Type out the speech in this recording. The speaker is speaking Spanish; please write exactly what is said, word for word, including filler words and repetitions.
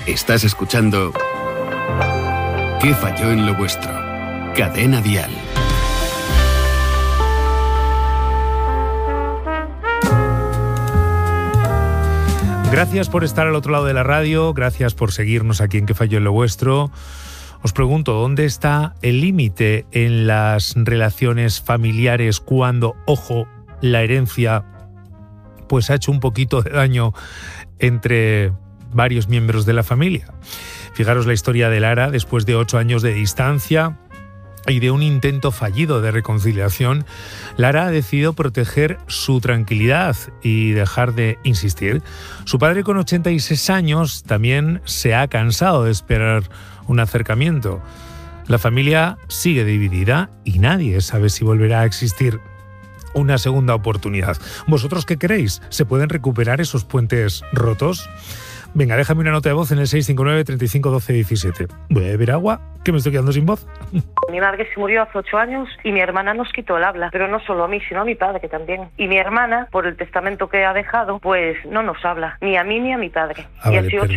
Estás escuchando ¿Qué falló en lo vuestro? Cadena Dial. Gracias por estar al otro lado de la radio, gracias por seguirnos aquí en ¿Qué falló en lo vuestro? Os pregunto, ¿dónde está el límite en las relaciones familiares cuando, ojo, la herencia pues ha hecho un poquito de daño entre varios miembros de la familia? Fijaros la historia de Lara, después de ocho años de distancia y de un intento fallido de reconciliación, Lara ha decidido proteger su tranquilidad y dejar de insistir. Su padre, con ochenta y seis años, también se ha cansado de esperar un acercamiento. La familia sigue dividida y nadie sabe si volverá a existir una segunda oportunidad. ¿Vosotros qué creéis? ¿Se pueden recuperar esos puentes rotos? Venga, déjame una nota de voz en el seis cinco nueve, treinta y cinco, doce, diecisiete. Voy a beber agua, que me estoy quedando sin voz. Mi madre se murió hace ocho años y mi hermana nos quitó el habla, pero no solo a mí, sino a mi padre también. Y mi hermana, por el testamento que ha dejado, pues no nos habla, ni a mí ni a mi padre. Ah, y vale, así ocho